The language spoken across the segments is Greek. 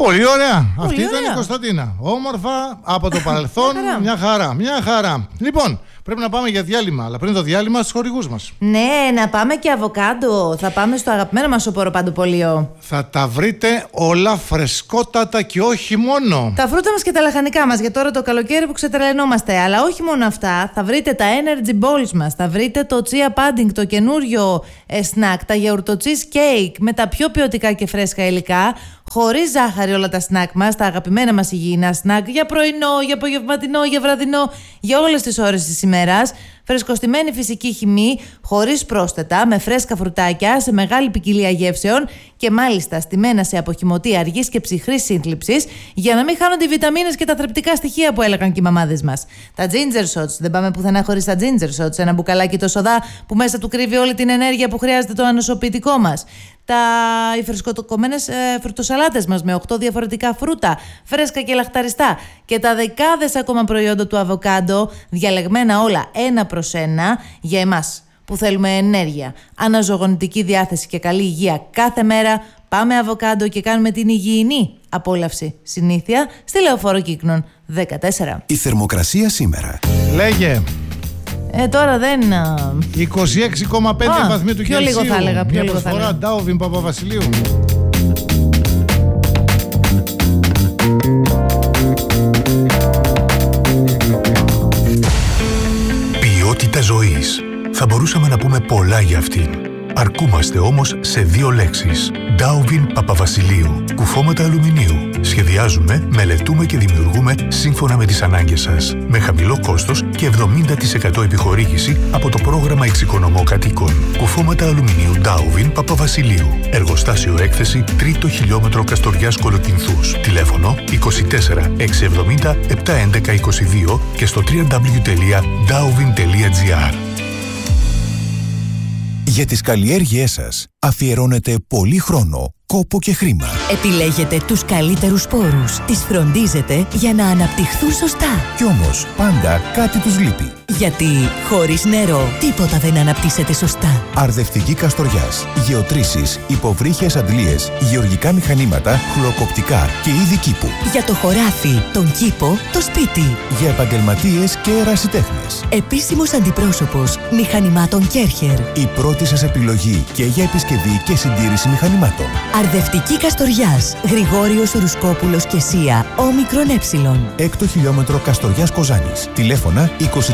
Πολύ ωραία. Αυτή ήταν η Κωνσταντίνα. Όμορφα από το παρελθόν. Μια χαρά. Λοιπόν, πρέπει να πάμε για διάλειμμα. Αλλά πριν το διάλειμμα, στους χορηγούς μας. Ναι, να πάμε και αβοκάντο. Θα πάμε στο αγαπημένο μας οποροπαντοπωλείο. Θα τα βρείτε όλα φρεσκότατα και όχι μόνο. Τα φρούτα μας και τα λαχανικά μας για τώρα το καλοκαίρι που ξετρελαινόμαστε. Αλλά όχι μόνο αυτά. Θα βρείτε τα energy balls μας. Θα βρείτε το chia pudding, το καινούριο snack. Τα γιαουρτο cheese cake με τα πιο ποιοτικά και φρέσκα υλικά. Χωρίς ζάχαρη όλα τα σνακ μας, τα αγαπημένα μας υγιεινά σνακ για πρωινό, για απογευματινό, για βραδινό, για όλες τις ώρες της ημέρας. Φρεσκοστημένη φυσική χυμή, χωρίς πρόσθετα, με φρέσκα φρουτάκια, σε μεγάλη ποικιλία γεύσεων και μάλιστα στημένα σε αποχυμωτή αργής και ψυχρής σύντληψης, για να μην χάνονται οι βιταμίνες και τα θρεπτικά στοιχεία που έλεγαν και οι μαμάδες μας. Τα ginger shots, δεν πάμε πουθενά χωρίς τα ginger shots, ένα μπουκαλάκι το σοδά που μέσα του κρύβει όλη την ενέργεια που χρειάζεται το ανοσοποιητικό μας. Οι φρεσκοκομμένες φρουτοσαλάτες μας με 8 διαφορετικά φρούτα, φρέσκα και λαχταριστά, και τα δεκάδες ακόμα προϊόντα του αβοκάντο, διαλεγμένα όλα ένα προς ένα για εμάς που θέλουμε ενέργεια, αναζωογονητική διάθεση και καλή υγεία κάθε μέρα. Πάμε αβοκάντο και κάνουμε την υγιεινή απόλαυση. Συνήθεια στη Λεωφόρο Κύκνων 14. Η θερμοκρασία σήμερα. Λέγε. Τώρα δεν... 26,5 βαθμοί του Κελσίου. Πιο λίγο θα έλεγα. Μια προσφορά Ντάουβιν Παπαβασιλείου. Ποιότητα ζωής. Θα μπορούσαμε να πούμε πολλά για αυτήν. Αρκούμαστε όμως σε 2 λέξεις. Ντάουβιν Παπαβασιλείου. Κουφώματα αλουμινίου. Σχεδιάζουμε, μελετούμε και δημιουργούμε σύμφωνα με τις ανάγκες σας. Με χαμηλό κόστος και 70% επιχορήγηση από το πρόγραμμα Εξοικονομώ Κατοίκων. Κουφώματα αλουμινίου Ντάουβιν Παπαβασιλείου. Εργοστάσιο έκθεση 3ο χιλιόμετρο Καστοριάς Κολοκυνθούς. Τηλέφωνο 24 670 711 22 και στο www.dauvin.gr. Για τις καλλιέργειές σας αφιερώνετε πολύ χρόνο, κόπο και χρήμα. Επιλέγετε τους καλύτερους σπόρους, τις φροντίζετε για να αναπτυχθούν σωστά. Κι όμως πάντα κάτι τους λείπει. Γιατί χωρίς νερό τίποτα δεν αναπτύσσεται σωστά. Αρδευτική Καστοριάς, γεωτρήσεις, υποβρύχιες αντλίες, γεωργικά μηχανήματα, χλωκοπτικά και είδη κήπου. Για το χωράφι, τον κήπο, το σπίτι. Για επαγγελματίες και ερασιτέχνες. Επίσημος αντιπρόσωπος μηχανημάτων Κέρχερ. Η πρώτη σας επιλογή και για επισκευή και συντήρηση μηχανημάτων. Αρδευτική Καστοριάς, Γρηγόριος Ρουσκόπουλος και Σία, όμικρον έψιλον. 6ο χιλιόμετρο Καστοριάς Κοζάνης. Τηλέφωνα 24 670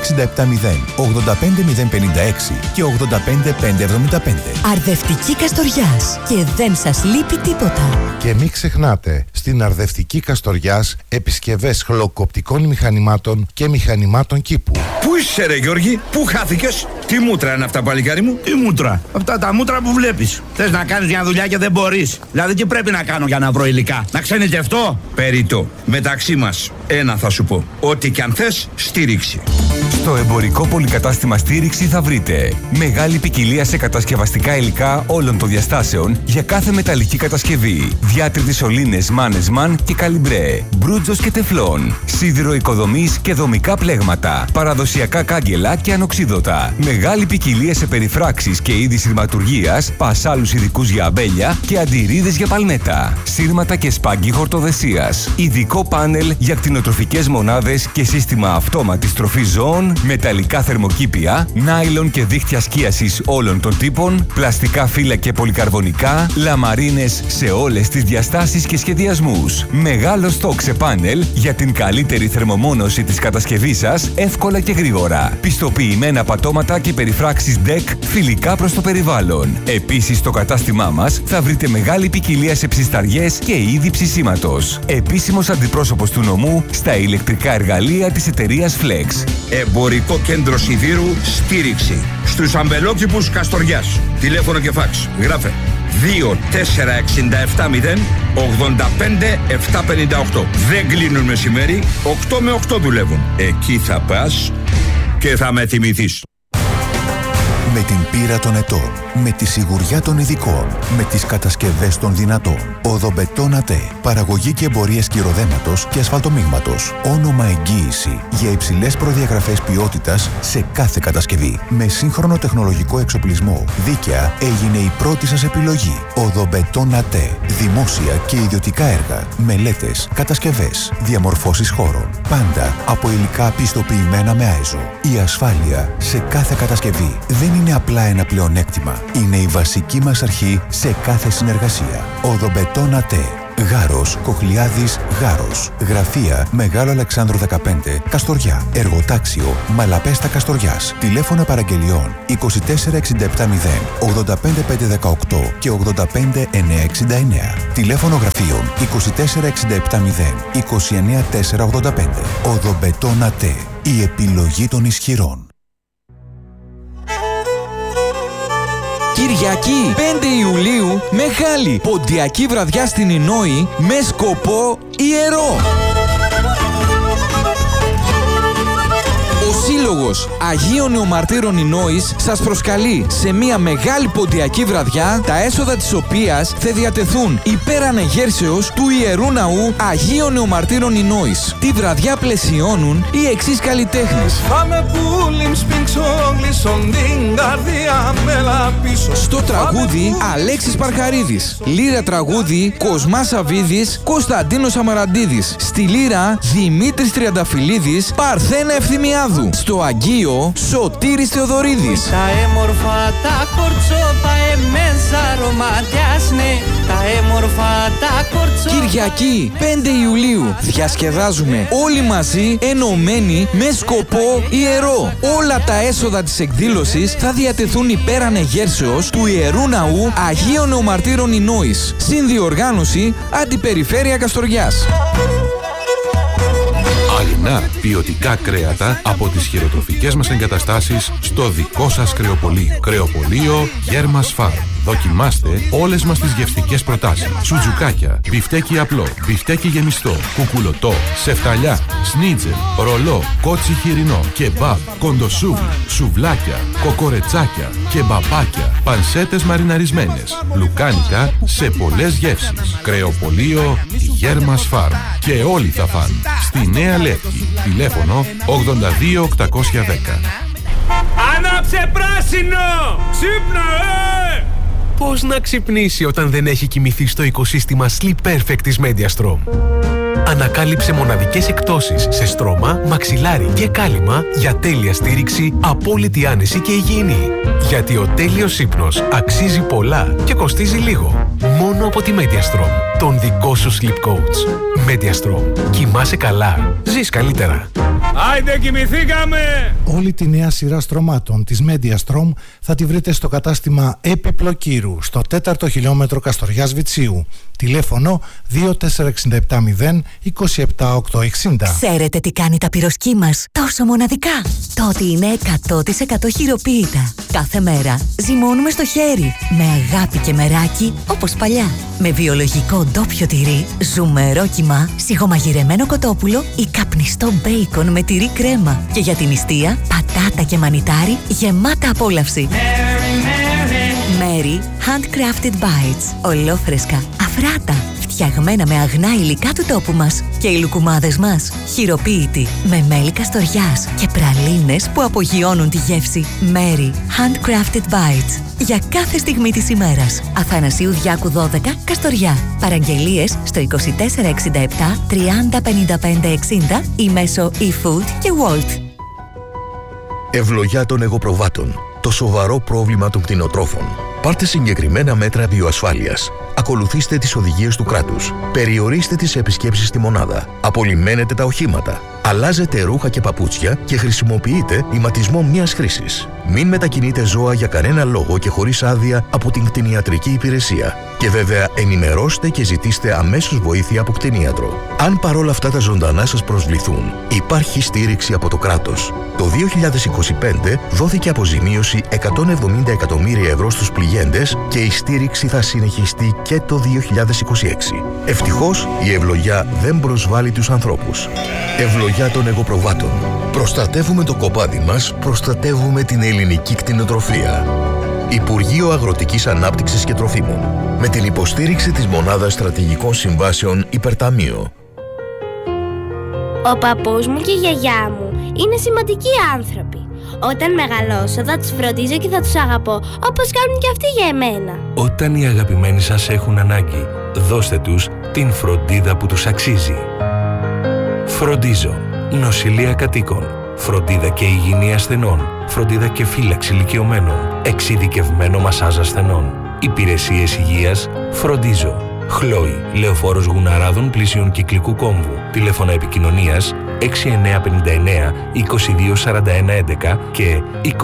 85056 και 85575. Αρδευτική Καστοριάς. Και δεν σας λείπει τίποτα. Και μην ξεχνάτε, στην Αρδευτική Καστοριάς επισκευές χλωκοπτικών μηχανημάτων και μηχανημάτων κήπου. Πού είσαι ρε Γιώργη, πού χάθηκες? Τι μούτρα είναι αυτά παλικάρι μου? Τι μούτρα? Αυτά τα μούτρα που βλέπεις. Θες να κάνεις μια δουλειά και δεν μπορείς. Δηλαδή τι πρέπει να κάνω για να βρω υλικά? Να ξενιτευτώ? Περιττό. Μεταξύ μας, ένα θα σου πω. Ό,τι κι αν θες, στήριξη. Στο εμπορικό πολυκατάστημα Στήριξη θα βρείτε μεγάλη ποικιλία σε κατασκευαστικά υλικά όλων των διαστάσεων για κάθε μεταλλική κατασκευή. Διάτριτες σωλήνες Mannesmann και Καλιμπρέ, μπρούτζος και τεφλόν, σίδηρο οικοδομής και δομικά πλέγματα, παραδοσιακά κάγκελα και ανοξίδωτα. Μεγάλη ποικιλία σε περιφράξεις και είδη σειρματουργίας, πασάλους ειδικούς για αμπέλια και αντιρρίδες για παλμέτα, σύρματα και σπάγκι χορτοδεσίας. Ειδικό πάνελ για κτηνοτροφικές μονάδες και σύστημα αυτόματης τροφής ζώων, μεταλλικά θερμοκήπια, νάιλον και δίχτυα σκίασης όλων των τύπων, πλαστικά φύλλα και πολυκαρβονικά, λαμαρίνες σε όλες τις διαστάσεις και σχεδιασμούς. Μεγάλο στόκ σε πάνελ για την καλύτερη θερμομόνωση της κατασκευής σας, εύκολα και γρήγορα. Πιστοποιημένα πατώματα και περιφράξεις DEC φιλικά προς το περιβάλλον. Επίσης στο κατάστημά μας θα βρείτε μεγάλη ποικιλία σε ψισταριές και είδη ψησίματος. Επίσημος αντιπρόσωπος του νομού στα ηλεκτρικά εργαλεία της εταιρείας Flex. Εμπορικό κέντρο σιδήρου Στήριξη. Στους αμπελόκηπους Καστοριάς. Τηλέφωνο και φάξ. Γράφε 24670 85 758. Δεν κλείνουν μεσημέρι, 8 με 8 δουλεύουν. Εκεί θα πας και θα με θυμηθείς. Με την πείρα των ετών, Με τη σιγουριά των ειδικών. Με τις κατασκευές των δυνατών. Οδομπετόν ΑΤΕ. Παραγωγή και εμπορία σκυροδέματος και ασφαλτομίγματος. Όνομα εγγύηση για υψηλές προδιαγραφές ποιότητας σε κάθε κατασκευή. Με σύγχρονο τεχνολογικό εξοπλισμό. Δίκαια έγινε η πρώτη σας επιλογή. Οδομπετόν ΑΤΕ. Δημόσια και ιδιωτικά έργα. Μελέτες, κατασκευές, διαμορφώσεις χώρων. Πάντα από υλικά πιστοποιημένα με ISO. Η ασφάλεια σε κάθε κατασκευή δεν είναι απλά ένα πλεονέκτημα. Είναι η βασική μας αρχή σε κάθε συνεργασία. Οδομπετόν ΑΤΕ. Γάρος, Κοχλιάδης, Γάρος. Γραφεία Μεγάλο Αλεξάνδρου 15, Καστοριά. Εργοτάξιο Μαλαπέστα Καστοριάς. Τηλέφωνα παραγγελιών 24670 85518 και 85969. Τηλέφωνο γραφείων 24670 29485. Οδομπετόν ΑΤΕ. Η επιλογή των ισχυρών. Κυριακή 5 Ιουλίου, μεγάλη ποντιακή βραδιά στην Ινόη με σκοπό ιερό. Ο Σύλλογος Αγίων Νεομαρτύρων Ινόης σας προσκαλεί σε μια μεγάλη ποντιακή βραδιά, τα έσοδα της οποίας θα διατεθούν υπέρ ανεγέρσεως του Ιερού Ναού Αγίων Νεομαρτύρων Ινόης. Τη βραδιά πλαισιώνουν οι εξής καλλιτέχνες. Στο τραγούδι Αλέξης Παρχαρίδης, λύρα τραγούδι Κοσμάς Σαβίδης, Κωνσταντίνος Αμαραντίδης, στη λύρα Δημήτρης Τριανταφυλλίδης, Παρθένα Ευθυμιάδου. Στο Αγγείο Σωτήρης Θεοδωρίδης. Τα έμορφα τα κορτσόπα εμέσα ρομαντιάσνε. Τα έμορφα τα κορτσόπα. Κυριακή 5 Ιουλίου διασκεδάζουμε όλοι μαζί ενωμένοι με σκοπό ιερό. Όλα τα έσοδα της εκδήλωσης θα διατεθούν υπέρ ανεγέρσεως του Ιερού Ναού Αγίων Νεομαρτύρων Ινόης. Συνδιοργάνωση Αντιπεριφέρεια Καστοριάς. Αλινά ποιοτικά κρέατα από τις χειροτροφικές μας εγκαταστάσεις στο δικό σας κρεοπωλείο. Κρεοπωλείο Γέρμας Φάρμ. Δοκιμάστε όλες μας τις γευστικές προτάσεις. Σουτζουκάκια, μπιφτέκι απλό, μπιφτέκι γεμιστό, κουκουλωτό, σεφταλιά, σνίτζελ, ρολό, κότσι χοιρινό, κεμπάμπ, κοντοσούβλι, σουβλάκια, κοκορετσάκια, κεμπαπάκια, πανσέτες μαριναρισμένες, λουκάνικα σε πολλές γεύσεις. Κρεοπωλείο Γέρμας Φάρμ. Και όλοι θα φαν. Στη Νέα Λεύκη. Τηλέφωνο 82810. Άναψε πράσινο! Ξύπνα, Πώς να ξυπνήσει όταν δεν έχει κοιμηθεί στο οικοσύστημα Sleep Perfect της Mediastrom. Ανακάλυψε μοναδικές εκπτώσεις σε στρώμα, μαξιλάρι και κάλυμα για τέλεια στήριξη, απόλυτη άνεση και υγιεινή. Γιατί ο τέλειος ύπνος αξίζει πολλά και κοστίζει λίγο. Μόνο από τη Mediastrom, τον δικό σου Sleep Coach. Mediastrom. Κοιμάσαι καλά. Ζεις καλύτερα. Άιντε κοιμηθήκαμε! Όλη τη νέα σειρά στρωμάτων της Mediastrom θα τη βρείτε στο κατάστημα Έπιπλο Κύρου, στο 4ο χιλιόμετρο Καστοριάς Βιτσίου. Τηλέφωνο 24670 27860. Ξέρετε τι κάνει τα πυροσκή μας τόσο μοναδικά? Το ότι είναι 100% χειροποίητα. Κάθε μέρα ζυμώνουμε στο χέρι, με αγάπη και μεράκι, όπως παλιά. Με βιολογικό ντόπιο τυρί, ζουμερό κιμά, σιγομαγειρεμένο κοτόπουλο ή καπνιστό μπέικον με τυρί κρέμα. Και για την νηστεία, πατάτα και μανιτάρι γεμάτα απόλαυση. Mary Handcrafted Bites. Ολόφρεσκα, αφράτα, φτιαγμένα με αγνά υλικά του τόπου μας. Και οι λουκουμάδες μας, χειροποίητοι, με μέλι Καστοριάς και πραλίνες που απογειώνουν τη γεύση. Mary Handcrafted Bites. Για κάθε στιγμή της ημέρας. Αθανασίου Διάκου 12, Καστοριά. Παραγγελίες στο 2467 30 55 60 ή μέσω eFood και Wolt. Ευλογιά των εγωπροβάτων. Το σοβαρό πρόβλημα των κτηνοτρόφων. Πάρτε συγκεκριμένα μέτρα βιοασφάλειας. Ακολουθήστε τις οδηγίες του κράτους. Περιορίστε τις επισκέψεις στη μονάδα. Απολυμμένετε τα οχήματα. Αλλάζετε ρούχα και παπούτσια και χρησιμοποιείτε ηματισμό μιας χρήσης. Μην μετακινείτε ζώα για κανένα λόγο και χωρίς άδεια από την κτηνιατρική υπηρεσία. Και βέβαια ενημερώστε και ζητήστε αμέσως βοήθεια από κτηνίατρο. Αν παρόλα αυτά τα ζωντανά σας προσβληθούν, υπάρχει στήριξη από το κράτος. Το 2025 δόθηκε αποζημίωση 170 εκατομμύρια ευρώ στους πληγέντες και η στήριξη θα συνεχιστεί και το 2026. Ευτυχώς η ευλογιά δεν προσβάλλει τους ανθρώπους. Ευλογιά των εγωπροβάτων. Προστατεύουμε το κοπάδι μας, προστατεύουμε την ελληνική κτηνοτροφία. Υπουργείο Αγροτικής Ανάπτυξης και Τροφίμων. Με την υποστήριξη της Μονάδας Στρατηγικών Συμβάσεων Υπερταμείο. Ο παππούς μου και η γιαγιά μου είναι σημαντικοί άνθρωποι. Όταν μεγαλώσω θα τους φροντίζω και θα τους αγαπώ όπως κάνουν και αυτοί για εμένα. Όταν οι αγαπημένοι σας έχουν ανάγκη, δώστε τους την φροντίδα που τους αξίζει. Φροντίζω. Νοσηλεία κατοίκων. Φροντίδα και υγιεινή ασθενών. Φροντίδα και φύλαξη ηλικιωμένων. Εξειδικευμένο μασάζ ασθενών. Υπηρεσίες υγείας. Φροντίζω. Χλόι, Λεωφόρος Γουναράδων πλησίων Κυκλικού Κόμβου. Τηλέφωνα επικοινωνίας 6959 2241 11 και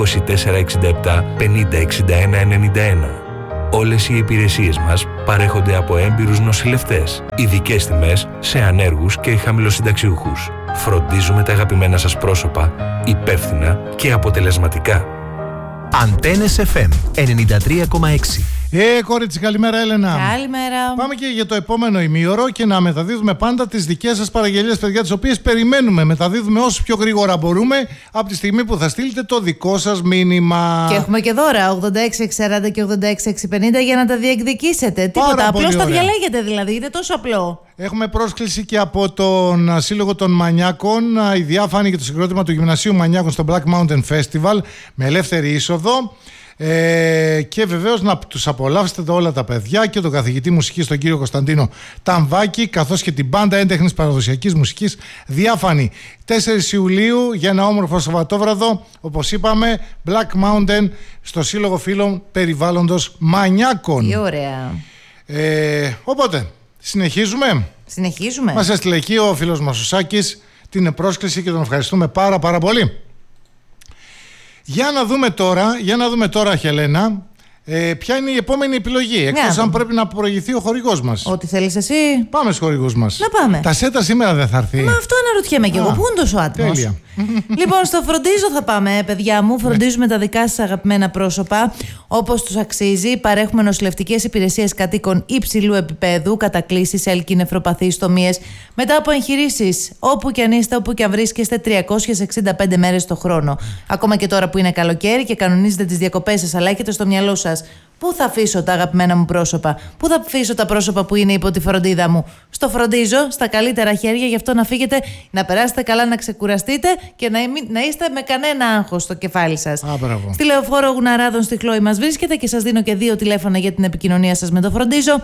2467 5061 91. Όλες οι υπηρεσίες μας παρέχονται από έμπειρους νοσηλευτές. Ειδικές τιμές σε ανέργους και χαμηλοσυνταξιούχους. Φροντίζουμε τα αγαπημένα σας πρόσωπα υπεύθυνα και αποτελεσματικά. Αντένες FM 93,6. Κόριτσι, καλημέρα Έλενα. Καλημέρα. Πάμε και για το επόμενο ημίωρο και να μεταδίδουμε πάντα τις δικές σας παραγγελίες, παιδιά, τις οποίες περιμένουμε. Μεταδίδουμε όσο πιο γρήγορα μπορούμε από τη στιγμή που θα στείλετε το δικό σας μήνυμα. Και έχουμε και δώρα 86-640 και 86-650 για να τα διεκδικήσετε. Τίποτα, απλώς τα διαλέγετε δηλαδή, είναι τόσο απλό. Έχουμε πρόσκληση και από τον Σύλλογο των Μανιάκων, η Διάφανη και το συγκρότημα του Γυμνασίου Μανιάκων στο Black Mountain Festival με ελεύθερη είσοδο. Και βεβαίως να τους απολαύσετε όλα τα παιδιά και τον καθηγητή μουσικής τον κύριο Κωνσταντίνο Ταμβάκη, καθώς και την μπάντα έντεχνης παραδοσιακής μουσικής Διάφανη. 4 Ιουλίου για ένα όμορφο Σαββατόβραδο, όπως είπαμε, Black Mountain στο Σύλλογο Φίλων Περιβάλλοντος Μανιάκων. Τι ωραία. Οπότε συνεχίζουμε. Μας έστειλε εκεί ο φίλος μας ο Σάκης την πρόσκληση και τον ευχαριστούμε πάρα πολύ. Για να δούμε τώρα, Χελένα, ποια είναι η επόμενη επιλογή. Εκτός αν πρέπει να προηγηθεί ο χορηγός μας. Ό,τι θέλεις εσύ. Πάμε στους χορηγούς μας. Να πάμε. Τα σέτα σήμερα δεν θα έρθει. Μα αυτό αναρωτιέμαι κι εγώ. Πού είναι τόσο άτμος. Τέλεια. Λοιπόν, στο Φροντίζω θα πάμε, παιδιά μου. Φροντίζουμε τα δικά σας αγαπημένα πρόσωπα όπως τους αξίζει. Παρέχουμε νοσηλευτικές υπηρεσίες κατοίκων υψηλού επίπεδου, κατακλήσεις, έλκη, νεφροπαθείς, τομίες. Μετά από εγχειρήσεις, όπου κι αν είστε, όπου κι αν βρίσκεστε, 365 μέρες το χρόνο. Ακόμα και τώρα που είναι καλοκαίρι και κανονίζετε τις διακοπές σας, αλλά έχετε στο μυαλό σας πού θα αφήσω τα αγαπημένα μου πρόσωπα, πού θα αφήσω τα πρόσωπα που είναι υπό τη φροντίδα μου. Στο Φροντίζω, στα καλύτερα χέρια, γι' αυτό να φύγετε, να περάσετε καλά, να ξεκουραστείτε και να είστε με κανένα άγχος στο κεφάλι σας. Στη Λεωφόρο Γουναράδων στη Χλόη μας βρίσκεται και σας δίνω και 2 τηλέφωνα για την επικοινωνία σας με το Φροντίζω: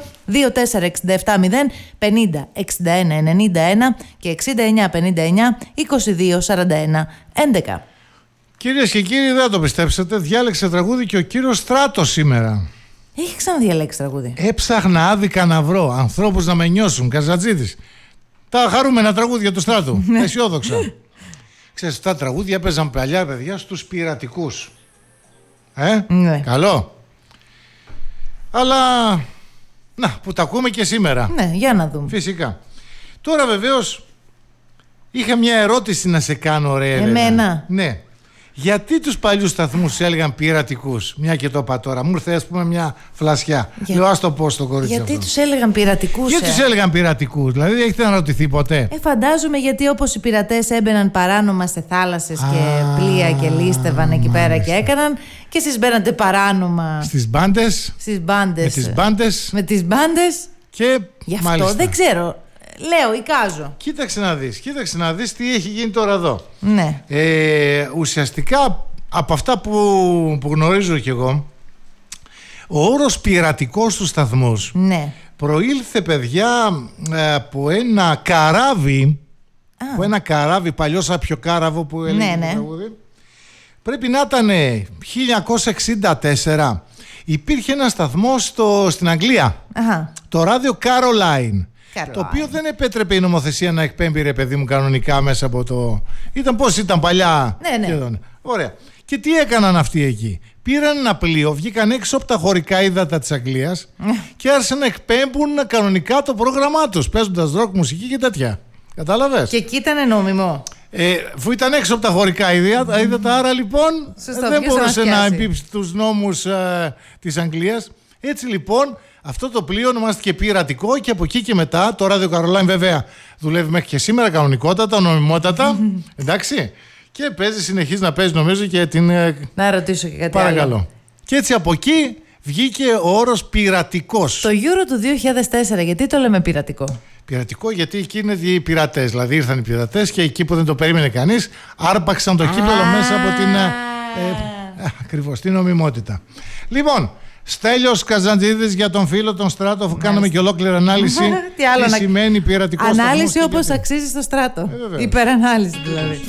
24670 50 61 91 και 6959 22 41 11. Κυρίες και κύριοι, δεν θα το πιστέψετε, διάλεξε τραγούδι και ο κύριος Στράτος σήμερα. Έχει ξαναδιαλέξει τραγούδι. Έψαχνα άδικα να βρω ανθρώπους να με νιώσουν, Καζατζίδης. Τα χαρούμενα τραγούδια του Στράτου, αισιόδοξα. Ξέρεις, τα τραγούδια έπαιζαν παλιά, παιδιά, στους πειρατικούς. Ναι. Καλό. Αλλά, να, που τα ακούμε και σήμερα. Ναι, για να δούμε. Φυσικά. Τώρα βεβαίως, είχα μια ερώτηση να σε κάνω, ρε Έλενα. Εμένα. Ναι. Γιατί τους παλιούς σταθμούς έλεγαν πειρατικούς? Μια και το είπα τώρα. Μου ήρθε, ας πούμε, μια φλασιά. Λέω, ας το πω στο κορίτσι. Γιατί τους έλεγαν πειρατικούς? Γιατί τους έλεγαν πειρατικούς? Δηλαδή, δεν έχετε αναρωτηθεί ποτέ? Φαντάζομαι γιατί όπως οι πειρατές έμπαιναν παράνομα σε θάλασσες και πλοία και λίστευαν εκεί πέρα και έκαναν, και εσείς μπαίνατε παράνομα στις μπάντες. Με τις μπάντες. Και γι' αυτό μάλιστα. δεν ξέρω. Λέω, εικάζω. Κοίταξε να δεις τι έχει γίνει τώρα εδώ. Ναι. Ουσιαστικά από αυτά που γνωρίζω κι εγώ, ο όρος πειρατικός στους σταθμούς προήλθε, παιδιά, από ένα καράβι. Από ένα καράβι, παλιό σαπιοκάραβο που έλεγε το τραγούδι. Πρέπει να ήταν 1964. Υπήρχε ένα σταθμό στην Αγγλία. Το ράδιο Caroline. Το οποίο δεν επέτρεπε η νομοθεσία να εκπέμπει, ρε παιδί μου, κανονικά μέσα από το... Πώς ήταν παλιά. Ναι. Ωραία. Και τι έκαναν αυτοί εκεί? Πήραν ένα πλοίο, βγήκαν έξω από τα χωρικά ύδατα της Αγγλίας και άρχισαν να εκπέμπουν κανονικά το πρόγραμμά τους, παίζοντας ροκ μουσική και τέτοια. Κατάλαβες? Και εκεί ήταν νόμιμο. Αφού ήταν έξω από τα χωρικά ύδατα, άρα λοιπόν δεν μπορούσε να εμπίψει τους νόμους της Αγγλίας. Έτσι λοιπόν, αυτό το πλοίο ονομάστηκε πειρατικό και από εκεί και μετά το ράδιο Caroline βέβαια δουλεύει μέχρι και σήμερα κανονικότατα, νομιμότατα. Εντάξει. Και συνεχίζει να παίζει, νομίζω, και την. Να ρωτήσω και κάτι παρακαλώ. άλλο. Και έτσι από εκεί βγήκε ο όρος πειρατικός. Το Euro του 2004, γιατί το λέμε πειρατικό? Πειρατικό γιατί εκεί είναι οι πειρατές. Δηλαδή ήρθαν οι πειρατές και εκεί που δεν το περίμενε κανείς, άρπαξαν το κύπελο μέσα από την. Ακριβώς, την νομιμότητα. Λοιπόν, Στέλιος Καζαντζίδης για τον φίλο τον Στράτο, αφού κάναμε και ολόκληρη ανάλυση. Τι σημαίνει πειρατικός? Ανάλυση όπως αξίζει στο Στράτο. Υπερανάλυση δηλαδή.